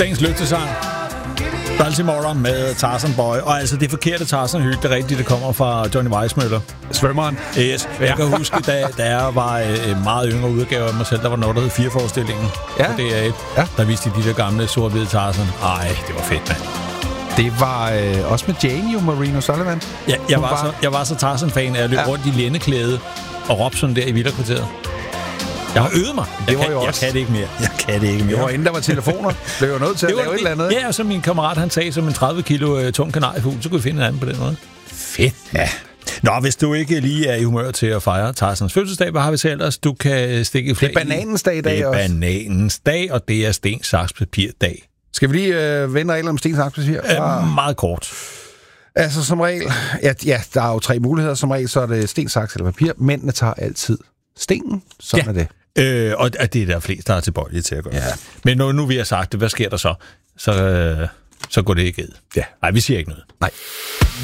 Dagens lygtesang. Baltimore med Tarzan Boy. Og altså det forkerte Tarzan-hyld, det er rigtigt, det kommer fra Johnny Weissmuller. Svømmeren. Yes. Jeg kan huske, da jeg var en meget yngre udgave af mig selv, der var noget, der hed 4-forestillingen. Ja. På DR1. Ja. Der viste de der gamle sort-hvide Tarzan. Ej, det var fedt, mand. Det var også med Jane jo, Marino Sullivan. Ja, jeg var så Tarzan-fan, at jeg løb rundt i lændeklæde og råbte sådan der i Villakvarteret. Jeg har øvet mig. Jeg kan det ikke mere. Det var inden der var telefoner. Det var nødt til at lave et eller andet. Ja, og så min kammerat, han sagde som en 30 kilo tung kanariefugl, så kunne vi finde en anden på den måde. Fedt. Ja. Nå, hvis du ikke lige er i humør til at fejre Tarzans fødselsdag, hvad har vi så ellers? Du kan stikke flag. Det er bananens dag i dag også. Det er bananens dag, og det er sten, saks, papir dag. Skal vi lige vende regler om sten, saks, papir? Meget kort. Altså som regel, ja, der er jo 3 muligheder. Som regel så er det sten, saks eller papir. Mændene tager altid stenen. Sådan er det. Og det er der flest, der er tilbøjelige til at gøre. Ja. Men nu vi har sagt det, hvad sker der så? Så går det ikke. Ja. Nej, vi siger ikke noget. Nej.